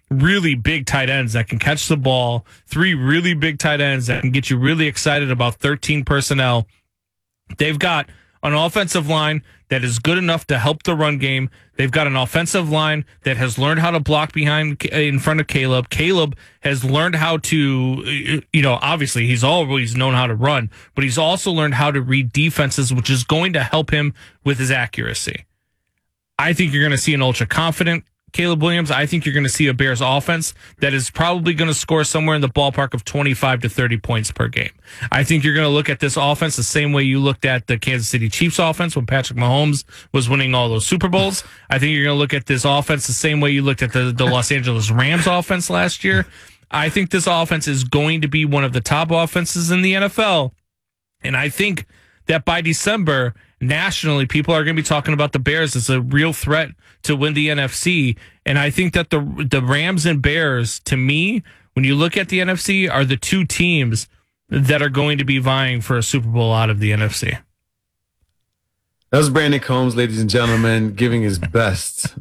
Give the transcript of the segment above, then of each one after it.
really big tight ends that can catch the ball, 3 really big tight ends that can get you really excited about 13 personnel. They've got an offensive line that is good enough to help the run game. They've got an offensive line that has learned how to block in front of Caleb. Caleb has learned how to, obviously he's always known how to run, but he's also learned how to read defenses, which is going to help him with his accuracy. I think you're going to see an ultra confident Caleb Williams. I think you're going to see a Bears offense that is probably going to score somewhere in the ballpark of 25 to 30 points per game. I think you're going to look at this offense the same way you looked at the Kansas City Chiefs offense when Patrick Mahomes was winning all those Super Bowls. I think you're going to look at this offense the same way you looked at the Los Angeles Rams offense last year. I think this offense is going to be one of the top offenses in the NFL. And I think that by December, nationally, people are going to be talking about the Bears as a real threat to win the NFC. And I think that the Rams and Bears, to me, when you look at the NFC, are the 2 teams that are going to be vying for a Super Bowl out of the NFC. That was Brandon Combs, ladies and gentlemen, giving his best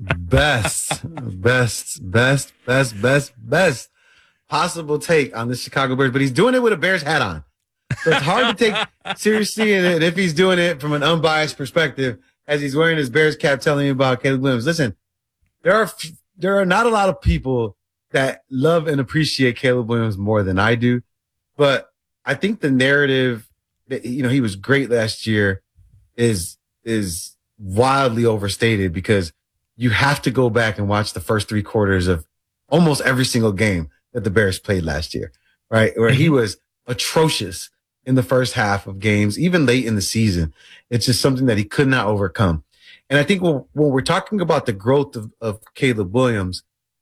possible take on the Chicago Bears. But he's doing it with a Bears hat on. So it's hard to take seriously, and if he's doing it from an unbiased perspective, as he's wearing his Bears cap, telling you about Caleb Williams. Listen, there are not a lot of people that love and appreciate Caleb Williams more than I do, but I think the narrative that he was great last year is wildly overstated, because you have to go back and watch the first 3 quarters of almost every single game that the Bears played last year, right? Where he was atrocious in the first half of games, even late in the season. It's just something that he could not overcome. And I think when we're talking about the growth of Caleb Williams,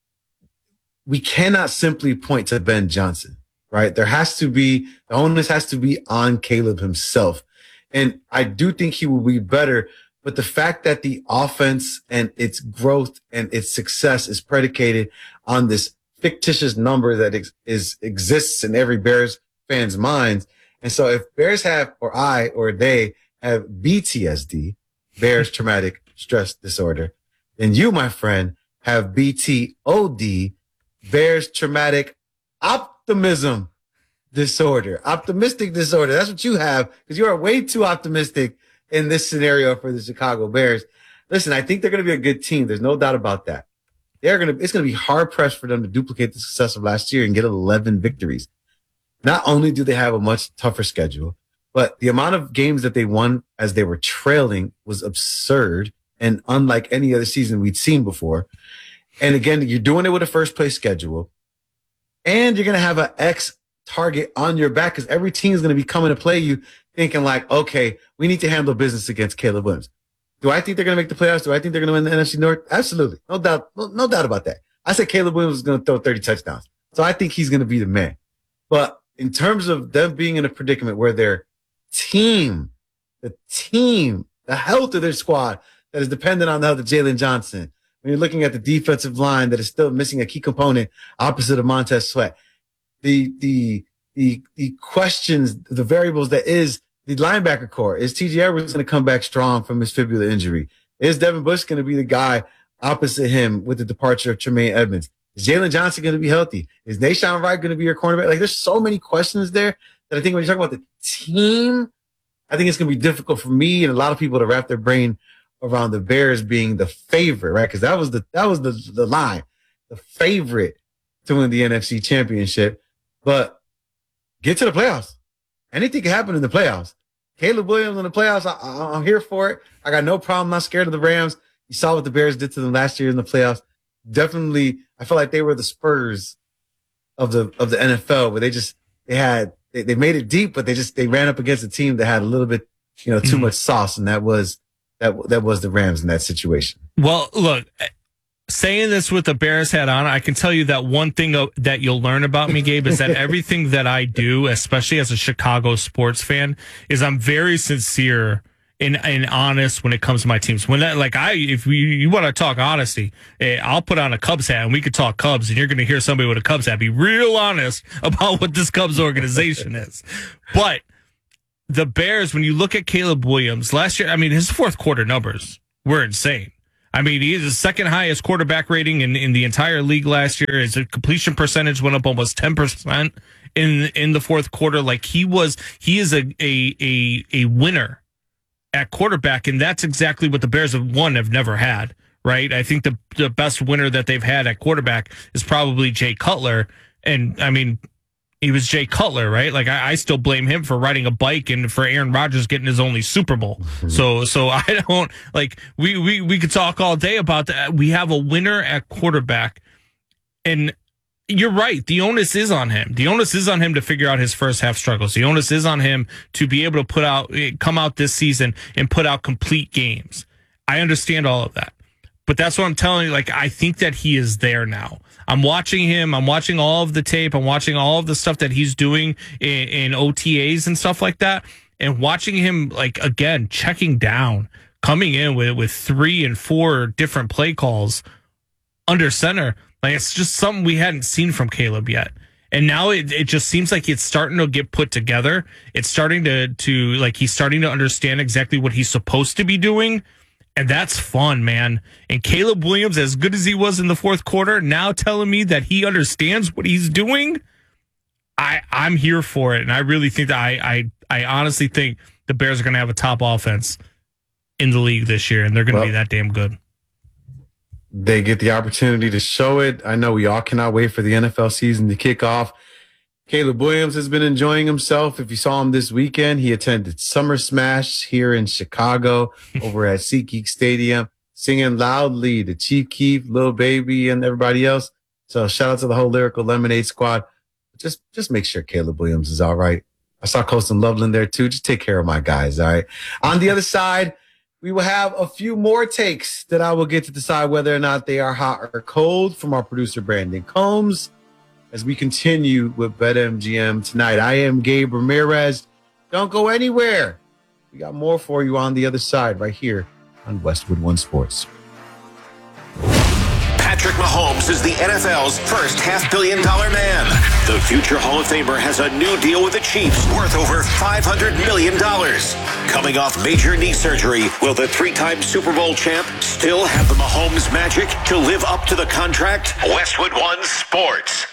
we cannot simply point to Ben Johnson, right? The onus has to be on Caleb himself. And I do think he will be better, but the fact that the offense and its growth and its success is predicated on this fictitious number that exists in every Bears fan's mind. And so if Bears have, or they have BTSD, Bears Traumatic Stress Disorder, then you, my friend, have BTOD, Bears Traumatic Optimism Disorder, optimistic disorder. That's what you have, because you are way too optimistic in this scenario for the Chicago Bears. Listen, I think they're going to be a good team. There's no doubt about that. It's going to be hard pressed for them to duplicate the success of last year and get 11 victories. Not only do they have a much tougher schedule, but the amount of games that they won as they were trailing was absurd and unlike any other season we'd seen before. And again, you're doing it with a first place schedule, and you're going to have an X target on your back, because every team is going to be coming to play you thinking like, okay, we need to handle business against Caleb Williams. Do I think they're going to make the playoffs? Do I think they're going to win the NFC North? Absolutely. No doubt. No doubt about that. I said Caleb Williams is going to throw 30 touchdowns. So I think he's going to be the man. But in terms of them being in a predicament where their team, the health of their squad that is dependent on the health of Jalen Johnson, when you're looking at the defensive line that is still missing a key component opposite of Montez Sweat, the questions, the variables that is the linebacker core. Is T.J. Edwards going to come back strong from his fibula injury? Is Devin Bush going to be the guy opposite him with the departure of Tremaine Edmonds? Is Jalen Johnson going to be healthy? Is Nahshon Wright going to be your cornerback? Like, there's so many questions there that I think when you talk about the team, I think it's going to be difficult for me and a lot of people to wrap their brain around the Bears being the favorite, right? Because that was the line, the favorite to win the NFC Championship. But get to the playoffs. Anything can happen in the playoffs. Caleb Williams in the playoffs, I'm here for it. I got no problem. I'm not scared of the Rams. You saw what the Bears did to them last year in the playoffs. Definitely, I feel like they were the Spurs of the NFL, where they made it deep, but they ran up against a team that had a little bit, too much sauce, and that was the Rams in that situation. Well, look, saying this with the Bears hat on, I can tell you that one thing that you'll learn about me, Gabe, is that everything that I do, especially as a Chicago sports fan, is I'm very sincere and honest when it comes to my teams. If you want to talk honesty, I'll put on a Cubs hat and we could talk Cubs, and you're going to hear somebody with a Cubs hat be real honest about what this Cubs organization is. But the Bears, when you look at Caleb Williams last year, I mean, his fourth quarter numbers were insane. I mean, he is the second highest quarterback rating in the entire league last year. His completion percentage went up almost 10% in the fourth quarter. Like he is a winner at quarterback, and that's exactly what the Bears have never had, right? I think the best winner that they've had at quarterback is probably Jay Cutler, and I mean, he was Jay Cutler, right? Like I still blame him for riding a bike and for Aaron Rodgers getting his only Super Bowl. So I don't like we could talk all day about that. We have a winner at quarterback, and you're right. The onus is on him. The onus is on him to figure out his first half struggles. The onus is on him to be able to come out this season and put out complete games. I understand all of that. But that's what I'm telling you. Like, I think that he is there now. I'm watching him. I'm watching all of the tape. I'm watching all of the stuff that he's doing in OTAs and stuff like that. And watching him, like, again, checking down, coming in with 3 and 4 different play calls under center. Like, it's just something we hadn't seen from Caleb yet. And now it just seems like it's starting to get put together. It's starting to like, he's starting to understand exactly what he's supposed to be doing. And that's fun, man. And Caleb Williams, as good as he was in the fourth quarter, now telling me that he understands what he's doing, I'm here for it. And I really think that I honestly think the Bears are going to have a top offense in the league this year, and they're going to be that damn good. They get the opportunity to show it. I know we all cannot wait for the NFL season to kick off. Caleb Williams has been enjoying himself. If you saw him this weekend, he attended Summer Smash here in Chicago over at SeatGeek Stadium, singing loudly to Chief Keef, Lil Baby, and everybody else. So shout out to the whole Lyrical Lemonade squad. Just make sure Caleb Williams is all right. I saw Colston Loveland there too. Just take care of my guys, all right? On the other side, we will have a few more takes that I will get to decide whether or not they are hot or cold from our producer, Brandon Combs, as we continue with BetMGM tonight. I am Gabe Ramirez. Don't go anywhere. We got more for you on the other side right here on Westwood One Sports. Patrick Mahomes is the NFL's first $500 million man. The future Hall of Famer has a new deal with the Chiefs worth over $500 million. Coming off major knee surgery, will the 3-time Super Bowl champ still have the Mahomes magic to live up to the contract? Westwood One Sports.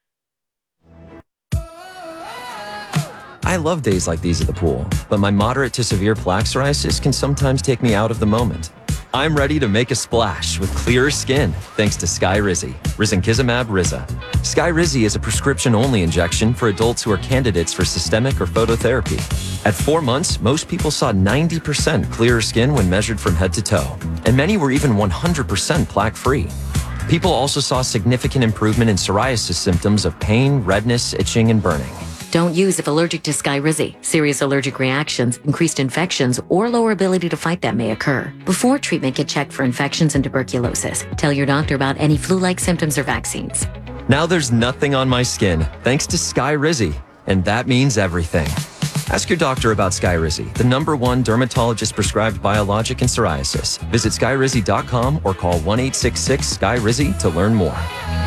I love days like these at the pool, but my moderate to severe plaque psoriasis can sometimes take me out of the moment. I'm ready to make a splash with clearer skin thanks to Skyrizi, risankizumab Riza. Skyrizi is a prescription-only injection for adults who are candidates for systemic or phototherapy. At 4 months, most people saw 90% clearer skin when measured from head to toe, and many were even 100% plaque-free. People also saw significant improvement in psoriasis symptoms of pain, redness, itching, and burning. Don't use if allergic to Skyrizi. Serious allergic reactions, increased infections, or lower ability to fight that may occur. Before treatment, get checked for infections and tuberculosis. Tell your doctor about any flu-like symptoms or vaccines. Now there's nothing on my skin thanks to Skyrizi, and that means everything. Ask your doctor about Skyrizi, the #1 dermatologist-prescribed biologic in psoriasis. Visit skyrizi.com or call 1-866-SKYRIZI to learn more.